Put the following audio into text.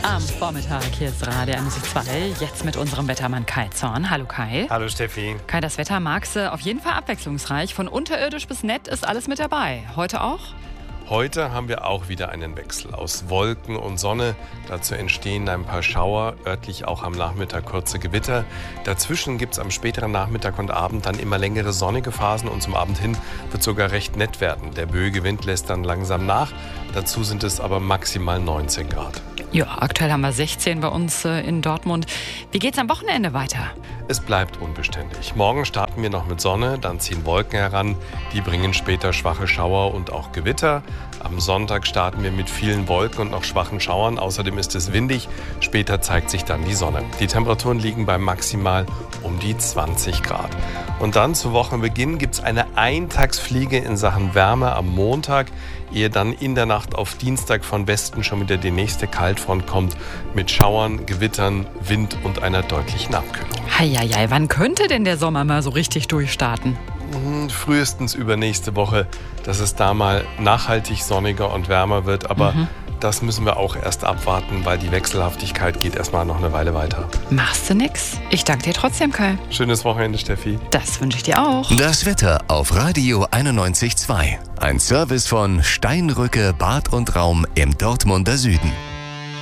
Am Vormittag, hier ist Radio MC2, jetzt mit unserem Wettermann Kai Zorn. Hallo Kai. Hallo Steffi. Kai, das Wetter magst du auf jeden Fall abwechslungsreich. Von unterirdisch bis nett ist alles mit dabei. Heute auch? Heute haben wir auch wieder einen Wechsel aus Wolken und Sonne. Dazu entstehen ein paar Schauer, örtlich auch am Nachmittag kurze Gewitter. Dazwischen gibt es am späteren Nachmittag und Abend dann immer längere sonnige Phasen und zum Abend hin wird sogar recht nett werden. Der böige Wind lässt dann langsam nach. Dazu sind es aber maximal 19 Grad. Ja, aktuell haben wir 16 bei uns in Dortmund. Wie geht's am Wochenende weiter? Es bleibt unbeständig. Morgen starten wir noch mit Sonne, dann ziehen Wolken heran. Die bringen später schwache Schauer und auch Gewitter. Am Sonntag starten wir mit vielen Wolken und noch schwachen Schauern. Außerdem ist es windig. Später zeigt sich dann die Sonne. Die Temperaturen liegen bei maximal um die 20 Grad. Und dann zu Wochenbeginn gibt es eine Eintagsfliege in Sachen Wärme am Montag, ehe dann in der Nacht auf Dienstag von Westen schon wieder die nächste Kaltfront kommt mit Schauern, Gewittern, Wind und einer deutlichen Abkühlung. Heieiei, wann könnte denn der Sommer mal so richtig durchstarten? Frühestens übernächste Woche, dass es da mal nachhaltig sonniger und wärmer wird. Aber das müssen wir auch erst abwarten, weil die Wechselhaftigkeit geht erstmal noch eine Weile weiter. Machst du nix? Ich danke dir trotzdem, Kai. Schönes Wochenende, Steffi. Das wünsche ich dir auch. Das Wetter auf Radio 91.2. Ein Service von Steinrücke Bad und Raum im Dortmunder Süden.